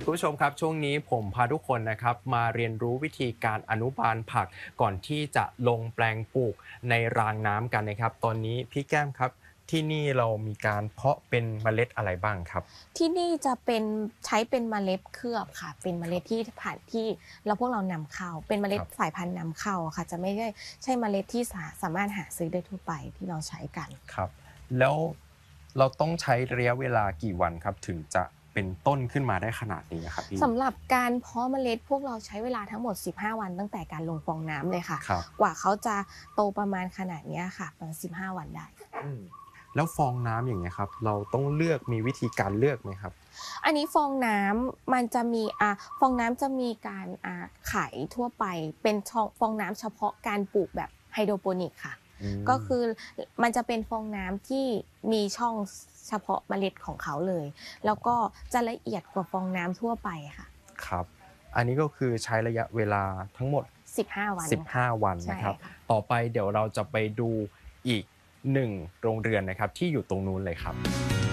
คุณผู้ชมครับช่วงนี้ผมพาทุกคนนะครับมาเรียนรู้วิธีการอนุบาลผักก่อนที่จะลงแปลงปลูกในรางน้ำกันนะครับตอนนี้พี่แก้มครับที่นี่เรามีการเพาะเป็นเมล็ดอะไรบ้างครับที่นี่จะเป็นใช้เป็นเมล็ดเคลือบค่ะเป็นเมล็ดที่ผ่านที่แล้วพวกเรานำเข้าเป็นเมล็ดครับสายพันธุ์นำเข้าอะค่ะจะไม่ได้ใช่เมล็ดที่สามารถหาซื้อได้ทั่วไปที่เราใช้กันครับแล้วเราต้องใช้ระยะเวลากี่วันครับถึงจะเป็นต้นขึ้นมาได้ขนาดนี้ครับพี่สำหรับการเพาะเมล็ดพวกเราใช้เวลาทั้งหมด15วันตั้งแต่การลงฟองน้ำเลยค่ะครับกว่าเขาจะโตประมาณขนาดเนี้ยค่ะประมาณ15วันได้อืมแล้วฟองน้ำอย่างเงี้ยครับเราต้องเลือกมีวิธีการเลือกไหมครับอันนี้ฟองน้ำมันจะมีฟองน้ำจะมีการขายทั่วไปเป็นช่องฟองน้ำเฉพาะการปลูกแบบไฮโดรโปนิกค่ะอืมก็คือมันจะเป็นฟองน้ำที่มีช่องเฉพาะเมล็ดของเขาเลยแล้วก็จะละเอียดกว่าฟองน้ำทั่วไปค่ะครับอันนี้ก็คือใช้ระยะเวลาทั้งหมด 15วันค่ะ 15วันใช่นะครับค่ะต่อไปเดี๋ยวเราจะไปดูอีก1โรงเรือนนะครับที่อยู่ตรงนู้นเลยครับ